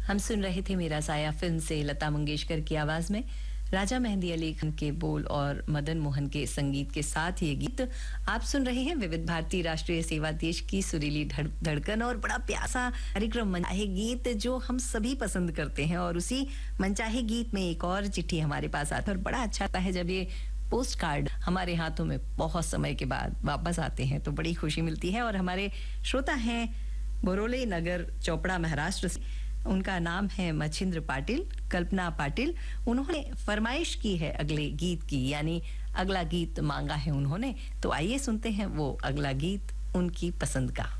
हम सुन रहे थे मेरा साया फिल्म से लता मंगेशकर की आवाज में राजा मेहंदी अली खान के बोल और मदन मोहन के संगीत के साथ ये गीत आप सुन रहे हैं विविध भारती राष्ट्रीय सेवा देश की सुरीली धड़कन और बड़ा प्यासा कार्यक्रम मनचाहे गीत जो हम सभी पसंद करते हैं। और उसी मनचाहे गीत में एक और चिट्ठी हमारे पास आता है और बड़ा अच्छा लगता है जब ये पोस्ट कार्ड हमारे हाथों में बहुत समय के बाद वापस आते हैं तो बड़ी खुशी मिलती है। और हमारे श्रोता हैं बोरोले नगर चोपड़ा महाराष्ट्र से, उनका नाम है मच्छिंद्र पाटिल, कल्पना पाटिल। उन्होंने फरमाइश की है अगले गीत की, यानी अगला गीत मांगा है उन्होंने। तो आइए सुनते हैं वो अगला गीत उनकी पसंद का।